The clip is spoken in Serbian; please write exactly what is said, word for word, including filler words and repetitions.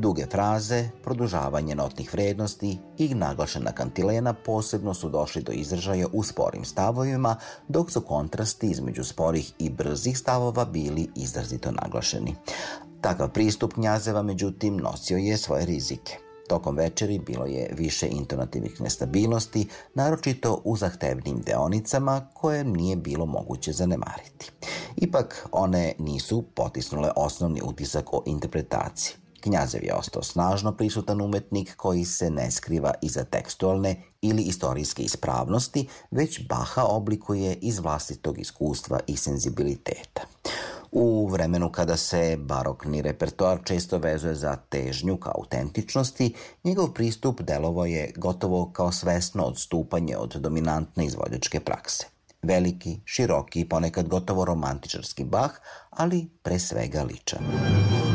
Duge fraze, produžavanje notnih vrednosti i naglašena kantilena posebno su došli do izražaja u sporim stavovima, dok su kontrasti između sporih i brzih stavova bili izrazito naglašeni. Takav pristup Knjazeva, međutim, nosio je svoje rizike. Tokom večeri bilo je više intonativnih nestabilnosti, naročito u zahtevnim deonicama koje nije bilo moguće zanemariti. Ipak, one nisu potisnule osnovni utisak o interpretaciji. Knjazev je ostao snažno prisutan umetnik koji se ne skriva iza tekstualne ili istorijske ispravnosti, već Baha oblikuje iz vlastitog iskustva i senzibiliteta. U vremenu kada se barokni repertoar često vezuje za težnju ka autentičnosti, njegov pristup delovao je gotovo kao svesno odstupanje od dominantne izvođačke prakse. Veliki, široki i ponekad gotovo romantičarski Bach, ali pre svega ličan.